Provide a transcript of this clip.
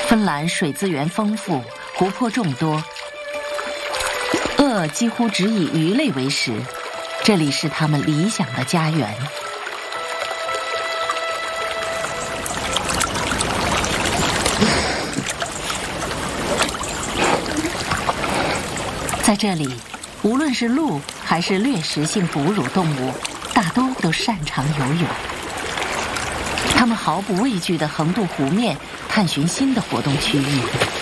芬兰水资源丰富，湖泊众多，鳄几乎只以鱼类为食，这里是他们理想的家园。在这里，无论是鹿还是掠食性哺乳动物，大多都擅长游泳。它们毫不畏惧地横渡湖面，探寻新的活动区域。